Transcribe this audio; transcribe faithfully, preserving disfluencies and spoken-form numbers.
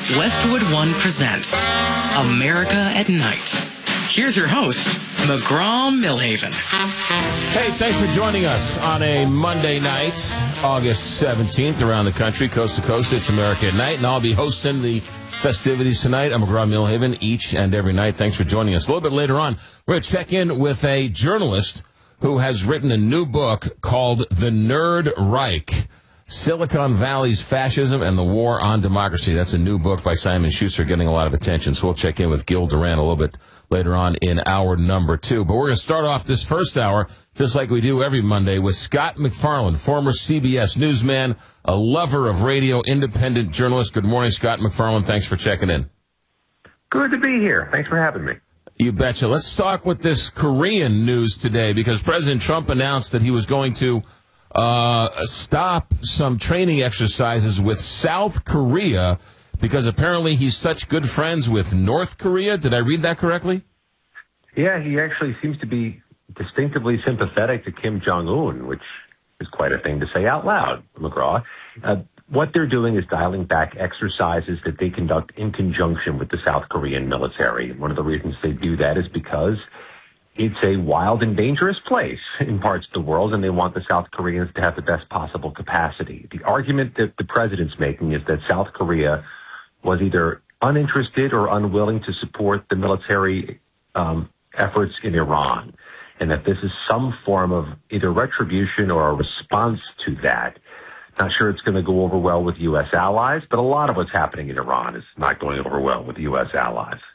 Westwood One presents America at Night. Here's your host, McGraw-Milhaven. Hey, thanks for joining us on a Monday night, August seventeenth, around the country, coast to coast. It's America at Night, and I'll be hosting the festivities tonight. I'm McGraw-Milhaven each and every night. Thanks for joining us. A little bit later on, we're going to check in with a journalist who has written a new book called The Nerd Reich: Silicon Valley's Fascism and the War on Democracy. That's a new book by Simon Schuster, getting a lot of attention. So we'll check in with Gil Duran a little bit later on in hour number two. But we're going to start off this first hour, just like we do every Monday, with Scott MacFarlane, former C B S newsman, a lover of radio, independent journalist. Good morning, Scott MacFarlane. Thanks for checking in. Good to be here. Thanks for having me. You betcha. Let's start with this Korean news today, because President Trump announced that he was going to uh stop some training exercises with South Korea because apparently he's such good friends with North Korea. Did I read that correctly? Yeah, he actually seems to be distinctively sympathetic to Kim Jong-un, which is quite a thing to say out loud, McGraw. Uh, what they're doing is dialing back exercises that they conduct in conjunction with the South Korean military. One of the reasons they do that is because it's a wild and dangerous place in parts of the world, and they want the South Koreans to have the best possible capacity. The argument that the president's making is that South Korea was either uninterested or unwilling to support the military um, efforts in Iran, and that this is some form of either retribution or a response to that. Not sure it's going to go over well with U S allies, but a lot of what's happening in Iran is not going over well with U S allies.